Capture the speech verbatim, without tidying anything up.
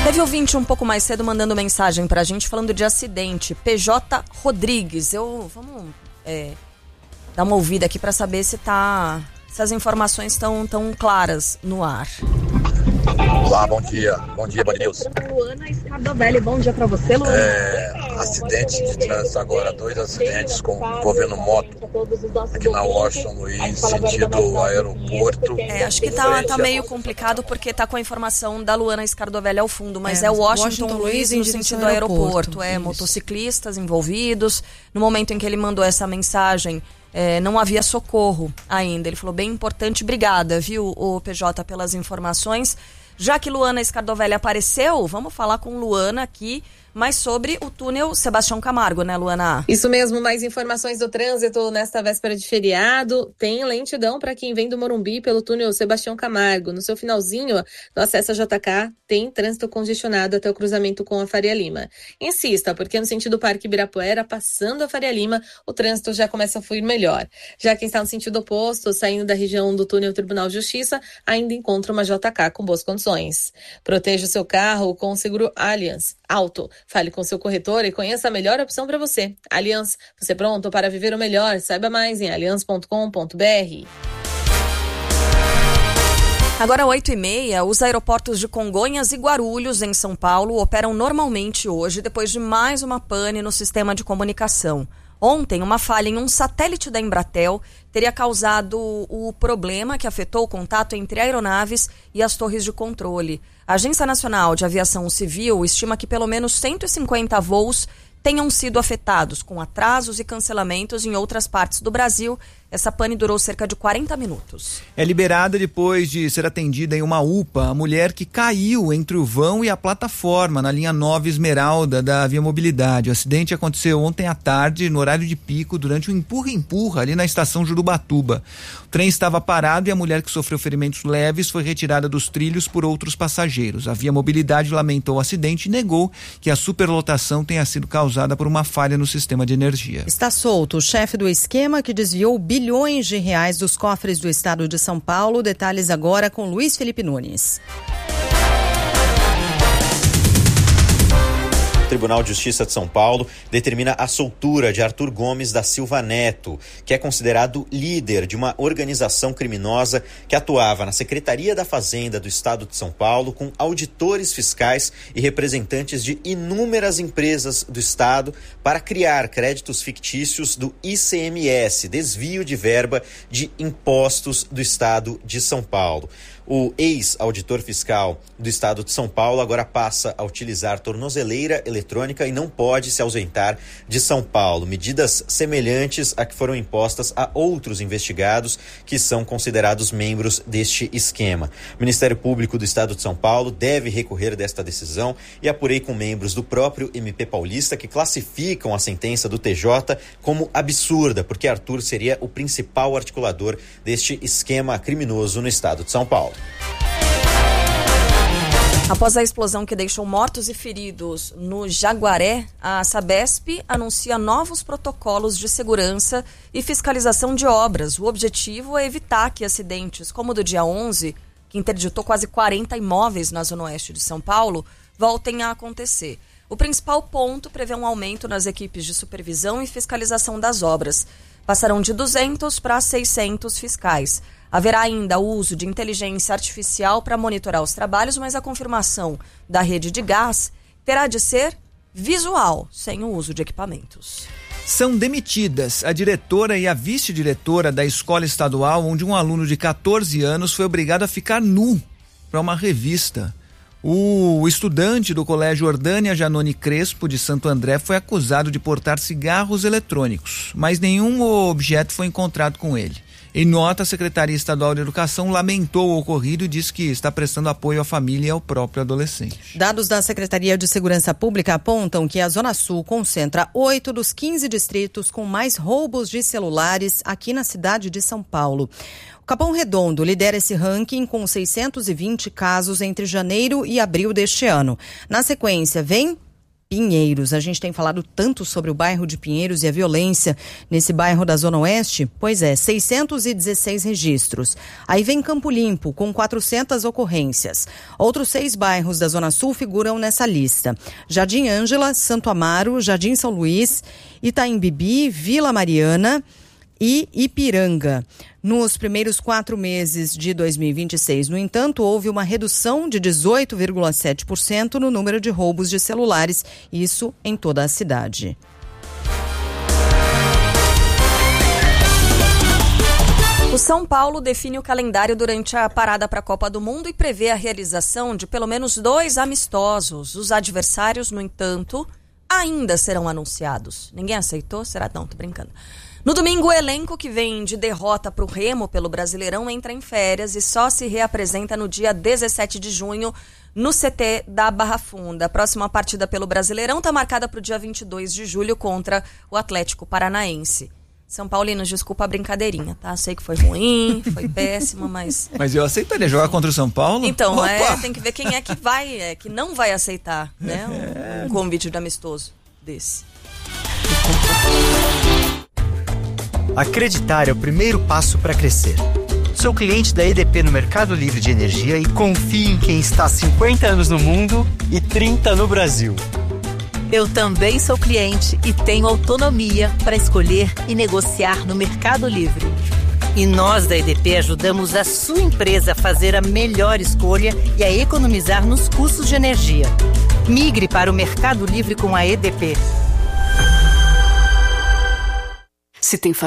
Teve ouvinte um pouco mais cedo mandando mensagem pra gente falando de acidente. P J Rodrigues. Eu, vamos é, dar uma ouvida aqui pra saber se, tá, se as informações estão tão claras no ar. Olá, bom dia. Bom dia, Band News. Luana Scardovelli, bom dia pra você, Luana. É, acidente de trânsito agora, dois acidentes com, envolvendo moto aqui na Washington Luiz, sentido aeroporto. É, acho que tá, tá meio complicado porque tá com a informação da Luana Scardovelli ao fundo, mas é, é o Washington, Washington Luiz no sentido aeroporto. aeroporto. É, isso. Motociclistas envolvidos. No momento em que ele mandou essa mensagem, É, não havia socorro ainda. Ele falou, bem importante, obrigada, viu, o P J, pelas informações. Já que Luana Scardovelli apareceu, vamos falar com Luana aqui, mas sobre o túnel Sebastião Camargo, né, Luana? Isso mesmo, mais informações do trânsito nesta véspera de feriado. Tem lentidão para quem vem do Morumbi pelo túnel Sebastião Camargo. No seu finalzinho, no acesso a J K, tem trânsito congestionado até o cruzamento com a Faria Lima. Insista, porque no sentido Parque Ibirapuera, passando a Faria Lima, o trânsito já começa a fluir melhor. Já quem está no sentido oposto, saindo da região do túnel Tribunal de Justiça, ainda encontra uma J K com boas condições. Proteja o seu carro com o seguro Allianz Auto. Fale com seu corretor e conheça a melhor opção para você. Allianz, você pronto para viver o melhor? Saiba mais em allianz ponto com ponto b r. Agora oito e meia, os aeroportos de Congonhas e Guarulhos, em São Paulo, operam normalmente hoje, depois de mais uma pane no sistema de comunicação. Ontem, uma falha em um satélite da Embratel teria causado o problema que afetou o contato entre aeronaves e as torres de controle. A Agência Nacional de Aviação Civil estima que pelo menos cento e cinquenta voos tenham sido afetados, com atrasos e cancelamentos em outras partes do Brasil. Essa pane durou cerca de quarenta minutos. É liberada depois de ser atendida em uma U P A a mulher que caiu entre o vão e a plataforma na linha nove Esmeralda da Via Mobilidade. O acidente aconteceu ontem à tarde, no horário de pico, durante um empurra-empurra ali na estação Jurubatuba. O trem estava parado e a mulher, que sofreu ferimentos leves, foi retirada dos trilhos por outros passageiros. A Via Mobilidade lamentou o acidente e negou que a superlotação tenha sido causada por uma falha no sistema de energia. Está solto o chefe do esquema que desviou bilhões de reais dos cofres do estado de São Paulo. Detalhes agora com Luiz Felipe Nunes. O Tribunal de Justiça de São Paulo determina a soltura de Arthur Gomes da Silva Neto, que é considerado líder de uma organização criminosa que atuava na Secretaria da Fazenda do Estado de São Paulo com auditores fiscais e representantes de inúmeras empresas do Estado para criar créditos fictícios do I C M S, desvio de verba de impostos do Estado de São Paulo. O ex-auditor fiscal do Estado de São Paulo agora passa a utilizar tornozeleira eletrônica e não pode se ausentar de São Paulo. Medidas semelhantes a que foram impostas a outros investigados que são considerados membros deste esquema. O Ministério Público do Estado de São Paulo deve recorrer desta decisão e apurei com membros do próprio M P paulista que classificam a sentença do T J como absurda, porque Arthur seria o principal articulador deste esquema criminoso no Estado de São Paulo. Após a explosão que deixou mortos e feridos no Jaguaré, a Sabesp anuncia novos protocolos de segurança e fiscalização de obras. O objetivo é evitar que acidentes como o do dia onze, que interditou quase quarenta imóveis na zona oeste de São Paulo, voltem a acontecer. O principal ponto prevê um aumento nas equipes de supervisão e fiscalização das obras. Passarão de duzentos para seiscentos fiscais. Haverá ainda o uso de inteligência artificial para monitorar os trabalhos, mas a confirmação da rede de gás terá de ser visual, sem o uso de equipamentos. São demitidas a diretora e a vice-diretora da escola estadual, onde um aluno de catorze anos foi obrigado a ficar nu para uma revista. O estudante do Colégio Ordânia Janone Crespo, de Santo André, foi acusado de portar cigarros eletrônicos, mas nenhum objeto foi encontrado com ele. Em nota, a Secretaria Estadual de Educação lamentou o ocorrido e disse que está prestando apoio à família e ao próprio adolescente. Dados da Secretaria de Segurança Pública apontam que a Zona Sul concentra oito dos quinze distritos com mais roubos de celulares aqui na cidade de São Paulo. O Capão Redondo lidera esse ranking com seiscentos e vinte casos entre janeiro e abril deste ano. Na sequência, vem Pinheiros. A gente tem falado tanto sobre o bairro de Pinheiros e a violência nesse bairro da Zona Oeste. Pois é, seiscentos e dezesseis registros. Aí vem Campo Limpo, com quatrocentas ocorrências. Outros seis bairros da Zona Sul figuram nessa lista. Jardim Ângela, Santo Amaro, Jardim São Luís, Itaim Bibi, Vila Mariana e Ipiranga. Nos primeiros quatro meses de dois mil e vinte e seis, no entanto, houve uma redução de dezoito vírgula sete por cento no número de roubos de celulares, isso em toda a cidade. O São Paulo define o calendário durante a parada para a Copa do Mundo e prevê a realização de pelo menos dois amistosos. Os adversários, no entanto, ainda serão anunciados. Ninguém aceitou? Será? Não, tô brincando. No domingo, o elenco que vem de derrota para o Remo pelo Brasileirão entra em férias e só se reapresenta no dia dezessete de junho no C T da Barra Funda. A próxima partida pelo Brasileirão está marcada para o dia vinte e dois de julho contra o Atlético Paranaense. São Paulinos, desculpa a brincadeirinha, tá? Sei que foi ruim, foi péssimo, mas... Mas eu aceitaria jogar contra o São Paulo? Então, é, tem que ver quem é que vai, é, que não vai aceitar, né? Um, um convite de amistoso desse. Acreditar é o primeiro passo para crescer. Sou cliente da E D P no Mercado Livre de Energia e confio em quem está há cinquenta anos no mundo e trinta no Brasil. Eu também sou cliente e tenho autonomia para escolher e negociar no Mercado Livre. E nós da E D P ajudamos a sua empresa a fazer a melhor escolha e a economizar nos custos de energia. Migre para o Mercado Livre com a E D P. Se tem